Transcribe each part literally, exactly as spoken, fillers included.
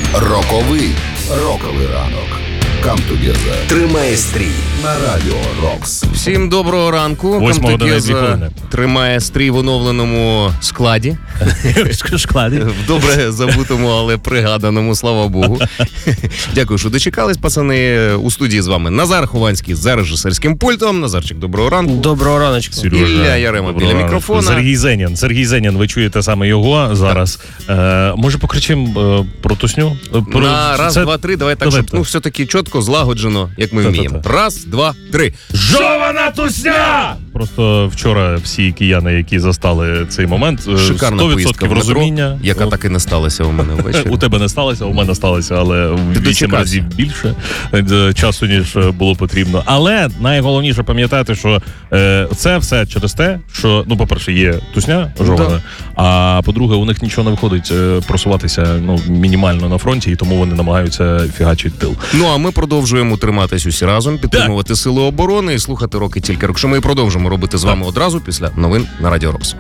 Роковий роковий ранок. Come together. Тримає стрій на радіо Рокс. Всім доброго ранку. Восьма година дві хвилини. Тримає стрій в оновленому складі. Складі. В добре забутому, але пригаданому, слава Богу. Дякую, що дочекались, пацани. У студії з вами Назар Хованський за режисерським пультом. Назарчик, доброго ранку. Доброго раночку. Сережа, Ілля Ярема біля ранку. мікрофона. Сергій Зенін. Сергій Зенін, ви чуєте саме його зараз. Е, може покричимо е, про тусню? Про... На раз, Це... два, три, давай так, Давай щоб ну, все-таки чітко, злагоджено, як ми Та-та-та. вміємо. Раз, два, три. Жована тусня! Просто вчора всі кияни, які застали цей момент, е, Шикарна сто поїздка відсотків в метро, розуміння. яка О, так і не сталася у мене ввечері. У тебе не сталося, у мене сталося, але в вісім дочекався. разів більше е, часу, ніж було потрібно. Але найголовніше пам'ятати, що е, це все через те, що, ну, по-перше, є тусня жована, Да. а по-друге, у них нічого не виходить е, просуватися ну, мінімально на фронті, і тому вони намагаються фігачити тил. Ну, а ми продовжуємо триматись усі разом, підтримувати сили оборони і слухати роки тільки рок. Що ми і продовжимо робити з вами одразу після новин на Радіо Рокс.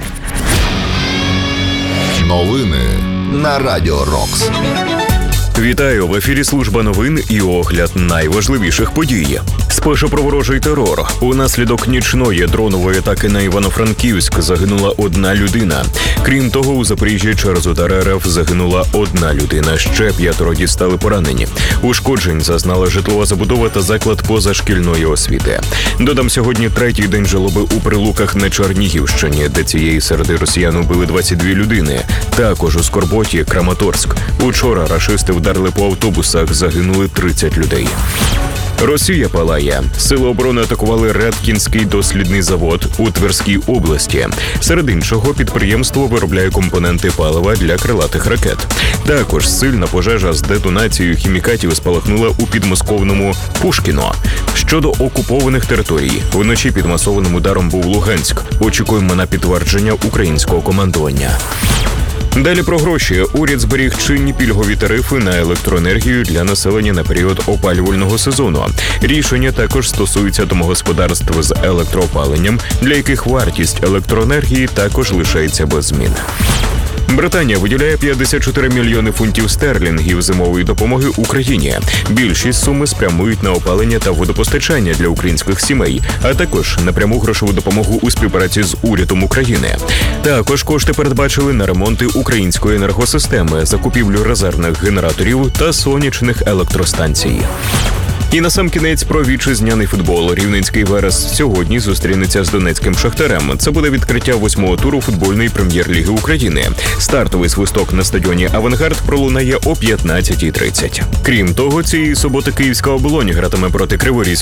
Новини на радіо Рокс. Вітаю, в ефірі служба новин і огляд найважливіших подій. Спершу про ворожий терор. Унаслідок нічної дронової атаки на Івано-Франківськ загинула одна людина. Крім того, у Запоріжжі через удар РФ загинула одна людина. Ще п'ятеро дістали поранені. Ушкоджень зазнала житлова забудова та заклад позашкільної освіти. Додам, сьогодні третій день жалоби у Прилуках на Чернігівщині, де цієї середи росіян убили двадцять дві людини. Також у Скорботі, Краматорськ. Учора рашисти вдарили по автобусах, загинули тридцять людей. Росія палає. Сили оборони атакували Редкінський дослідний завод у Тверській області. Серед іншого, підприємство виробляє компоненти палива для крилатих ракет. Також сильна пожежа з детонацією хімікатів спалахнула у підмосковному Пушкіно. Щодо окупованих територій, вночі під масованим ударом був Луганськ. Очікуємо на підтвердження українського командування. Далі про гроші. Уряд зберіг чинні пільгові тарифи на електроенергію для населення на період опалювального сезону. Рішення також стосується домогосподарств з електроопаленням, для яких вартість електроенергії також лишається без змін. Британія виділяє п'ятдесят чотири мільйони фунтів стерлінгів зимової допомоги Україні. Більшість суми спрямують на опалення та водопостачання для українських сімей, а також на пряму грошову допомогу у співпраці з урядом України. Також кошти передбачили на ремонти української енергосистеми, закупівлю резервних генераторів та сонячних електростанцій. І насамкінець про вітчизняний футбол. Рівненський Верес сьогодні зустрінеться з Донецьким Шахтарем. Це буде відкриття восьмого туру футбольної прем'єр-ліги України. Стартовий свисток на стадіоні «Авангард» пролунає о п'ятнадцятій тридцять. Крім того, цієї суботи київська «Оболонь» гратиме проти Криворізького